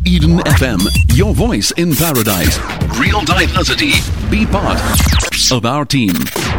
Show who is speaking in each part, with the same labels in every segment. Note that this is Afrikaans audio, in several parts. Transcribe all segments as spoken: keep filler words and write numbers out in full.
Speaker 1: Eden F M, your voice in paradise. Real diversity. Be part of our team.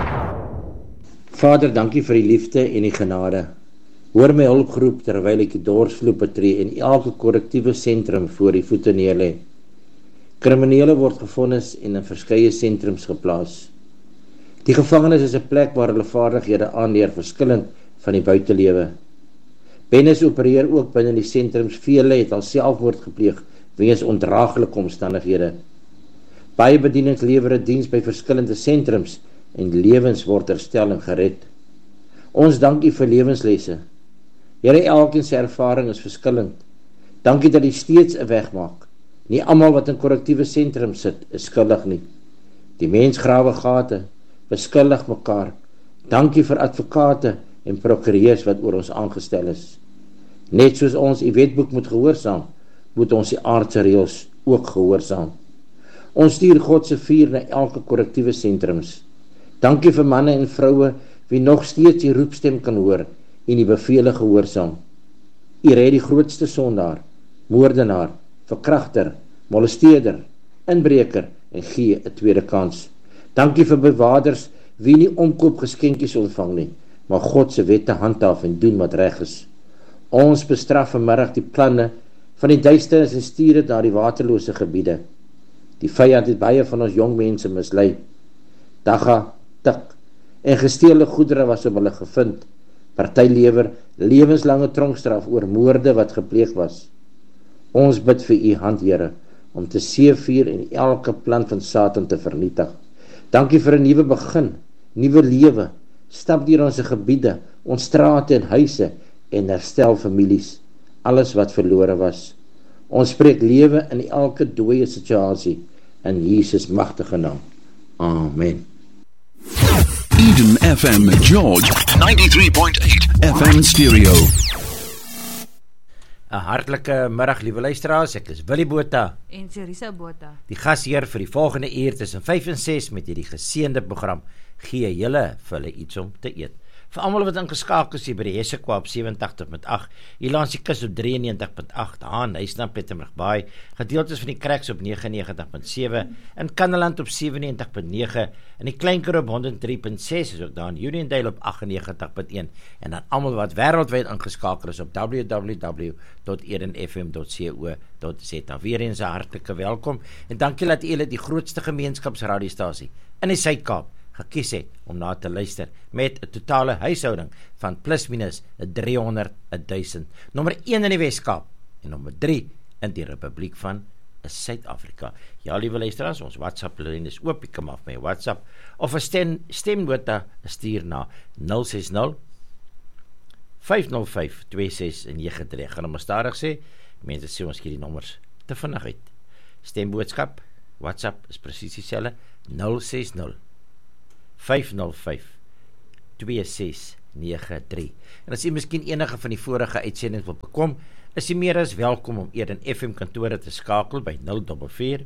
Speaker 2: Vader, dankie vir die liefde en die genade. Hoor my hulpgeroep terwyl ek die dorsvloer betree en elke korrektiewe sentrum voor die voete neerlê. Kriminele word gevonnis en in verskeie sentrums geplaas. Die gevangenis is 'n plek waar hulle vaardighede aanleer, verskillend van die buitelewe. Bendes opereer ook binne die sentrums. Vele het al selfmoord gepleeg weens ondraaglike omstandighede. Baie bedienings lewer 'n diens by verskillende sentrums en lewens word herstel en gered. Ons dankie vir lewenslesse. Here, elkeen se ervaring is verskillend. Dankie dat U steeds 'n weg maak. Nie almal wat in korrektiewe sentrums sit, is skuldig nie. Die mens grawe gate, beskuldig mekaar. Dankie vir advokate en prokureurs wat oor ons aangestel is. Net soos ons die wetboek moet gehoorsaam, moet ons die aardse reëls ook gehoorsaam. Ons stuur God se vuur na elke korrektiewe sentrums. Dankie vir manne en vroue wie nog steeds die roepstem kan hoor en die bevele gehoorsaam. U red die grootste sondaar, moordenaar, verkragter, molesteerder, inbreker en gee 'n tweede kans. Dankie vir bewaarders wie nie omkoopgeskenkies ontvang nie, maar God se wette handhaaf en doen wat reg is. Ons bestraf vanmiddag die planne van die duisternis en stuur dit na die waterlose gebiede. Die vyand het baie van ons jong mense mislei. Dagga, tik en gesteelde goedere was op hulle gevind. Party lewer lewenslange tronkstraf oor moorde wat gepleeg was. Ons bid vir U hand, Here, om te seëvier en elke plan van Satan te vernietig. Dankie vir 'n nuwe begin, nuwe lewe. Stap deur ons gebiede, ons strate en huise en herstel families, alles wat verlore was. Ons spreek lewe in elke dooie situasie in Jesus magtige naam. Amen.
Speaker 1: Eden F M George ninety-three point eight F M Stereo.
Speaker 3: 'n Hartlike middag, liewe luisteraars. Ek is Willie Botha
Speaker 4: en Cerisa Botha.
Speaker 3: Die gasheer vir die volgende uur tussen vyf en ses met hierdie geseënde program gee julle vir hulle iets om te eet. Vir almal wat ingeskakel is hier by die Hessequa op sewentig punt agt, Elansie Kus op drieënnegentig punt agt, Haan, Huisna, Pietermaritzburg, gedeeltes van die Cracks op negenennegentig punt sewe, in Kannaland op sewennegentig punt nege, in die Kleinkur op honderd drie punt ses, is ook daar in Uniondale op agtennegentig punt een, en dan almal wat wêreldwyd ingeskakel is op w w w dot eden f m dot co dot z a. Weer eens 'n hartlike welkom, en dankie dat julle die grootste gemeenskapsradiostasie in die Suid-Kaap gekies het om na te luister met 'n totale huishouding van plus minus driehonderd duisend. Nommer een in die Weskaap en nommer drie in die Republiek van Suid-Afrika. Ja, liewe luisteraars, ons WhatsApp-lyn is oop. Jy kan af my WhatsApp of 'n stem stemnota stuur na nul ses nul vyf nul vyf twee ses nege drie. Ek gaan hom stadig sê. Mense sê ons gee die nommers te vinnig uit. Stemboodskap, WhatsApp is presies dieselfde, nul ses nul vyf nul vyf twee ses nege drie. En as jy miskien enige van die vorige uitsendings wil bekom, is jy meer as welkom om Eden F M kantore te skakel by nul vier vier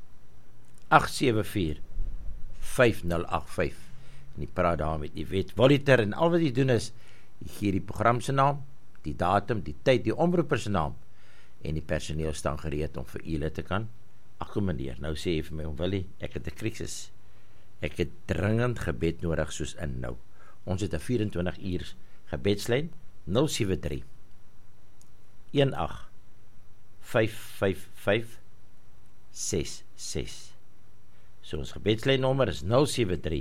Speaker 3: agt sewe vier vyf nul agt vyf. En jy praat daar met die wet Voliter, en al wat jy doen is, jy gee die program se naam, die datum, die tyd, die omroeper se naam, en die personeel staan gereed om vir julle te kan akkommodeer. Nou sê jy vir my, Willie, ek het 'n krisis. Ek het dringend gebed nodig soos in nou. Ons het 'n vyf en twintig uur gebedslyn nul sewe drie een agt vyf vyf vyf ses ses. So ons gebedslyn nommer is nul sewe drie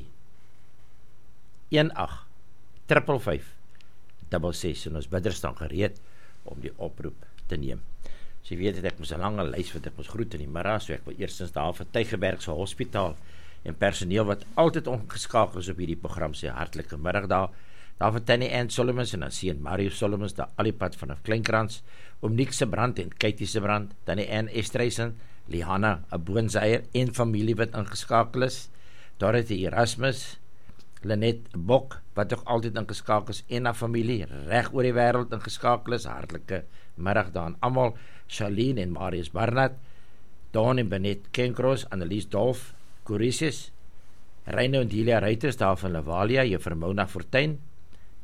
Speaker 3: een agt vyf vyf ses ses, en ons bidders staan gereed om die oproep te neem. So jy weet dat ek moes 'n lange lys wat ek moes groet in die middag, so ek wil eerstens daar vir Tygerbergse Hospitaal en personeel wat altyd ongeskakel is op hierdie program, sê hartlike middag daar. Daar van Tannie Ann Solomons en dan sien Mario Solomons, daar al die pad vanaf Kleinkrans, oom Nick se brand en Katie se brand, Tannie Ann Estreisen, Lihanna, 'n Boonseier en familie wat ingeskakel is, Dorothy Erasmus, Lenet Bok, wat ook altyd ingeskakel is, en haar familie, reg oor die wêreld ingeskakel is, hartlike middag daar aan almal, Charlene en Marius Barnard, Dawn en Benet Kenkros, Annelies Dolf, Corisius, Reino en Delia Reuters daar van Lavalia, Juffrou Mona Fortuin,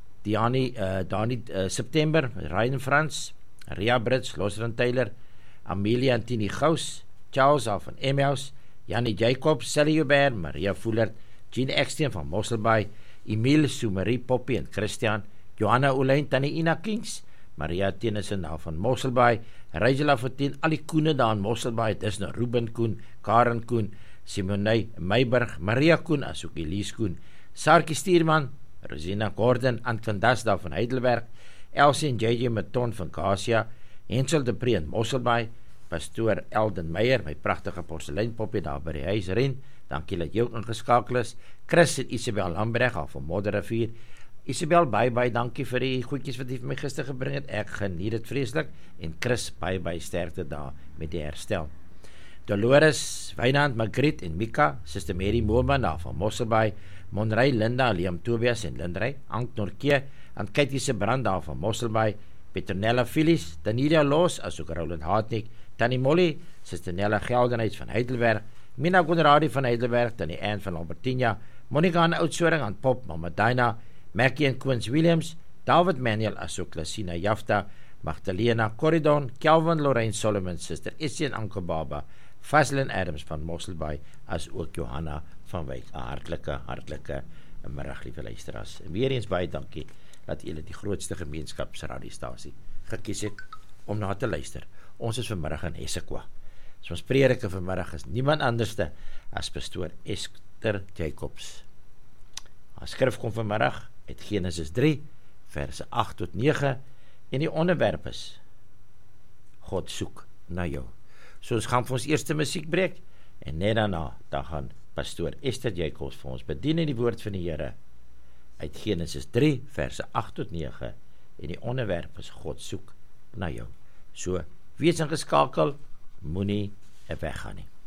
Speaker 3: Diani, uh, Dani uh, September, Ryan Frans, Ria Brits, Losran Taylor, Amelia en Tini Gous, Charles af van Emmaus, Jannie Jacobs, Sally Hubert, Maria Voelert, Jean Eksteen van Mosselbaai, Emile, Sumarie, Poppy en Christian, Johanna Olein, Tannie Ina Kings, Maria Tennyson daar van Mosselbaai, Rygela Fortuin, al die Koene daar in Mosselbaai, dis nou Ruben Koen, Karen Koen, Simonei Meiburg, Maria Koen, asook Elise Koen, Sarkie Stuurman, Rosina Gordon, Antkandas daar van Heidelberg, Elsie en J J Maton van Kasia, Hensel de Pre in Mosselbaai, Pastoor Elden Meyer, my pragtige porseleinpoppie daar by die huis Ren, dankie dat jy ook ingeskakel is, Chris en Isabel Lambreg al van Modderrivier, Isabel, baie baie dankie vir die goedjies wat jy vir my gister gebring het, ek geniet dit vreeslik, en Chris, baie baie sterkte daar met die herstel. Dolores, Wynand, Margriet en Mika, Sister Mary Moorman daar van Mosselbaai, Monrey, Linda, Liam Tobias en Lindrey, Ank Norke, en Katie se Brand daar van Mosselbaai, Petronella Phyllis, Daniela Loos, asook Roland Hartnik, Tannie Molly, Sister Nella Geldenhuis van Heidelberg, Mina Conradi van Heidelberg, Tannie Anne van Albertina, Monica en Oudsoring aan Pop, Mama Dina, Mackie en Quince Williams, David Manuel, asook Lasina Jafta, Magdalena Corridon, Kelvin Lorraine Solomon, Sister Essie en Anke Baba, Faslin Adams van Mosselbaai, as ook Johanna van Wyk. Hartelike, hartelike middag, lieve luisteraars. En weer eens baie dankie dat julle die grootste gemeenskapsradiostasie gekies het om na te luister. Ons is vanmiddag in Essequa. So ons prediker vanmiddag is niemand anderste as pastoor Esther Jacobs. Haar skrif kom vanmiddag uit Genesis drie, verse agt tot nege, en die onderwerp is God soek na jou. So ons gaan vir ons eerste musiekbreek, en net daarna, dan gaan pastoor Esther Jacobs vir ons bedien in die woord van die Here uit Genesis drie, verse agt tot nege, en die onderwerp is God soek na jou. So, wees ingeskakel, moenie weggaan nie.